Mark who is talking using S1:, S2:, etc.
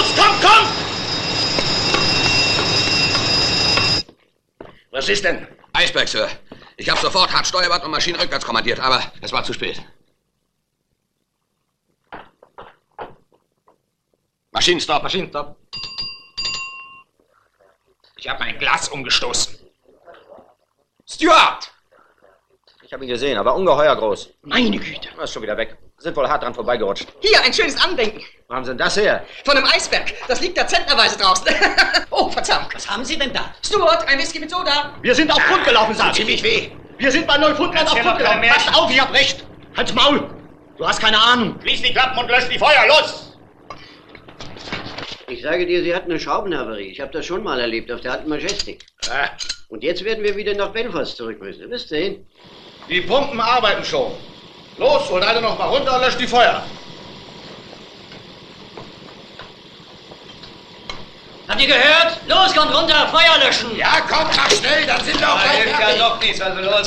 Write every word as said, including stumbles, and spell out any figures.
S1: Los, komm, komm! Was ist denn?
S2: Eisberg, Sir. Ich habe sofort hart Steuerbord und Maschinen rückwärts kommandiert, aber es war zu spät. Maschinenstopp.
S3: Maschinenstopp. Ich habe mein Glas umgestoßen. Stuart!
S4: Ich habe ihn gesehen, aber ungeheuer groß.
S5: Meine Güte.
S4: Er ist schon wieder weg. Sind wohl hart dran vorbeigerutscht.
S5: Hier, ein schönes Andenken.
S4: Wo haben Sie denn das her?
S5: Von einem Eisberg. Das liegt da zentnerweise draußen. Oh, Verzeihung.
S6: Was haben Sie denn da?
S5: Stuart, ein Whisky mit Soda.
S1: Wir sind auf Grund gelaufen, Sarge.
S2: Ziemlich weh.
S1: Wir sind bei Neufundland auf Grund gelaufen. Passt auf, ich hab recht. Halt's Maul. Du hast keine Ahnung.
S3: Schließ die Klappen und lösch die Feuer. Los!
S6: Ich sage dir, sie hatten eine Schraubenhavarie. Ich habe das schon mal erlebt auf der alten Majestic.
S1: Ah,
S6: Und jetzt werden wir wieder nach Belfast zurück müssen. Bis dahin.
S1: die Pumpen arbeiten schon. Los, holt alle noch mal runter und löscht die Feuer.
S6: Habt ihr gehört? Los, kommt runter, Feuer löschen!
S2: Ja, komm, mach schnell, dann sind wir auch gleich fertig.
S3: doch nichts, also los.